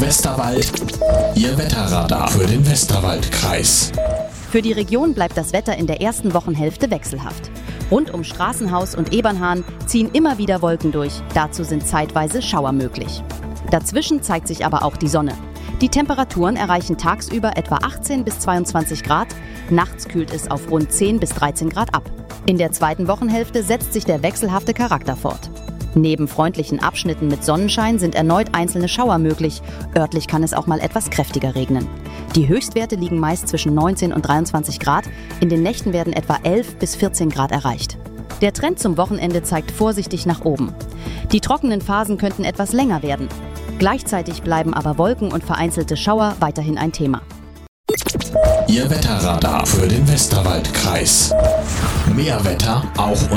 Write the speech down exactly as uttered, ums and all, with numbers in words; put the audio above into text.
Westerwald, Ihr Wetterradar für den Westerwaldkreis. Für die Region bleibt das Wetter in der ersten Wochenhälfte wechselhaft. Rund um Straßenhaus und Ebernhahn ziehen immer wieder Wolken durch. Dazu sind zeitweise Schauer möglich. Dazwischen zeigt sich aber auch die Sonne. Die Temperaturen erreichen tagsüber etwa achtzehn bis zweiundzwanzig Grad. Nachts kühlt es auf rund zehn bis dreizehn Grad ab. In der zweiten Wochenhälfte setzt sich der wechselhafte Charakter fort. Neben freundlichen Abschnitten mit Sonnenschein sind erneut einzelne Schauer möglich. Örtlich kann es auch mal etwas kräftiger regnen. Die Höchstwerte liegen meist zwischen neunzehn und dreiundzwanzig Grad. In den Nächten werden etwa elf bis vierzehn Grad erreicht. Der Trend zum Wochenende zeigt vorsichtig nach oben. Die trockenen Phasen könnten etwas länger werden. Gleichzeitig bleiben aber Wolken und vereinzelte Schauer weiterhin ein Thema. Ihr Wetterradar für den Westerwaldkreis. Mehr Wetter auch